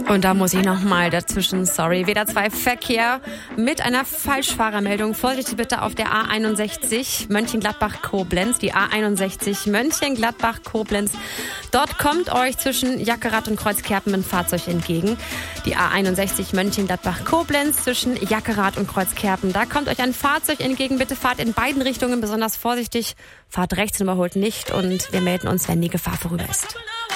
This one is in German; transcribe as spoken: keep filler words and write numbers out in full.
Und da muss ich nochmal dazwischen, sorry, W D R zwei Verkehr mit einer Falschfahrermeldung. Vorsichtig bitte auf der A einundsechzig Mönchengladbach-Koblenz, die A einundsechzig Mönchengladbach-Koblenz. Dort kommt euch zwischen Jackerath und Kreuzkerpen ein Fahrzeug entgegen. Die A einundsechzig Mönchengladbach-Koblenz zwischen Jackerath und Kreuzkerpen. Da kommt euch ein Fahrzeug entgegen. Bitte fahrt in beiden Richtungen besonders vorsichtig. Fahrt rechts und überholt nicht. Und wir melden uns, wenn die Gefahr vorüber ist.